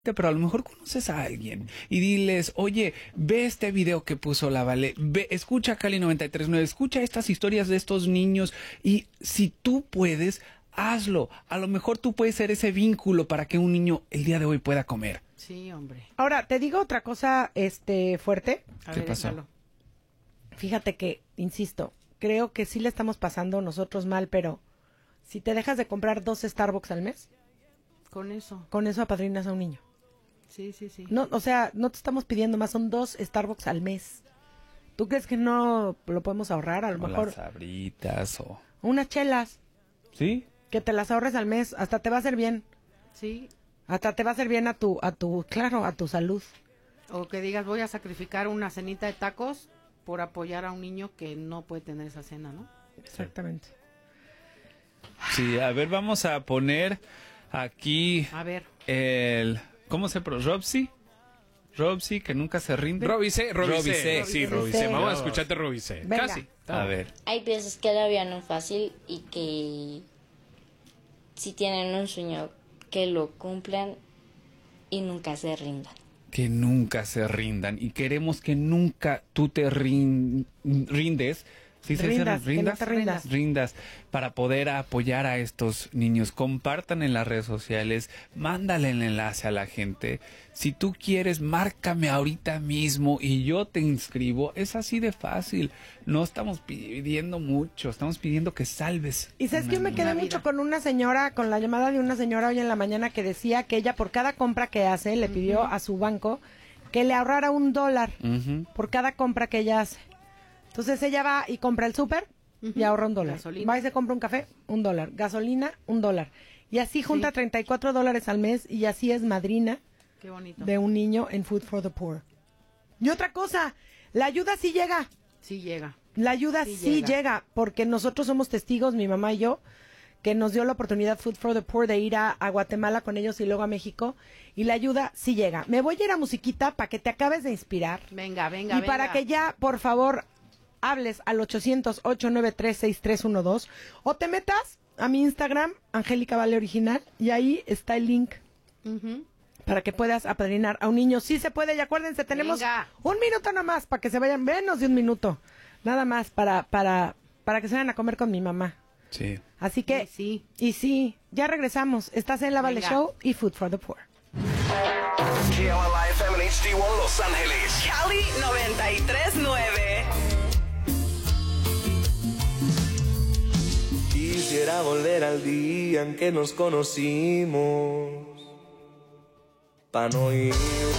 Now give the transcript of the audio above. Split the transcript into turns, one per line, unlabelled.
pero a lo mejor conoces a alguien y diles, oye, ve este video que puso la Vale, ve, escucha Cali 93.9, escucha estas historias de estos niños y si tú puedes, hazlo. A lo mejor tú puedes ser ese vínculo para que un niño el día de hoy pueda comer.
Sí, hombre.
Ahora, te digo otra cosa fuerte.
¿Qué pasó?
Échalo.
Fíjate que, insisto, creo que sí le estamos pasando nosotros mal, pero si te dejas de comprar 2 Starbucks al mes,
Con eso.
con eso apadrinas a un niño.
Sí, sí, sí.
No, o sea, no te estamos pidiendo más, son 2 Starbucks al mes. ¿Tú crees que no lo podemos ahorrar? A lo
O
mejor
las sabritas o...
unas chelas,
¿Sí?
que te las ahorres al mes, hasta te va a hacer bien.
Sí.
Hasta te va a hacer bien a tu salud.
O que digas, voy a sacrificar una cenita de tacos por apoyar a un niño que no puede tener esa cena, ¿no?
Exactamente.
Sí, a ver, vamos a poner aquí
A ver.
el... ¿Cómo se pronuncia? Robsy, que nunca se rinde.
Robicé.
Robicé.
Sí,
Robicé.
Robicé. Vamos a escucharte, Robicé.
Venga.
Casi.
A ver.
Hay veces que la vida no es fácil y que si tienen un sueño, que lo cumplan y nunca se rindan.
Que nunca se rindan y queremos que nunca tú te rindes. ¿Sí se dice
Rindas, que no te rindas.
Rindas para poder apoyar a estos niños. Compartan en las redes sociales, mándale el enlace a la gente. Si tú quieres, márcame ahorita mismo y yo te inscribo. Es así de fácil. No estamos pidiendo mucho, estamos pidiendo que salves.
Y sabes que yo me quedé
Una vida.
mucho con una señora, con la llamada de una señora hoy en la mañana que decía que ella por cada compra que hace le pidió a su banco que le ahorrara $1
Ujú.
por cada compra que ella hace. Entonces ella va y compra el súper y ahorra $1.
Gasolina.
Va y se compra un café, $1. Gasolina, $1. Y así junta
Sí.
$34 al mes y así es madrina
Qué bonito.
de un niño en Food for the Poor. Y otra cosa, la ayuda sí llega.
Sí llega.
La ayuda sí llega, porque nosotros somos testigos, mi mamá y yo, que nos dio la oportunidad Food for the Poor de ir a Guatemala con ellos y luego a México, y la ayuda sí llega. Me voy a ir a musiquita para que te acabes de inspirar.
Venga, venga,
Y para que ya, por favor, hables al 800-893-6312 o te metas a mi Instagram, Angélica Vale Original, y ahí está el link
Ujú.
para que puedas apadrinar a un niño. Sí se puede, y acuérdense, tenemos
Venga.
1 minuto nomás para que se vayan, menos de 1 minuto, nada más para que se vayan a comer con mi mamá.
Sí.
Así que,
Sí.
y sí, ya regresamos. Estás en La Vale
Venga.
Show y Food for the Poor.
KLIFM en HD1 Los Ángeles.
Cali 93.9.
Quisiera volver al día en que nos conocimos, pa' no ir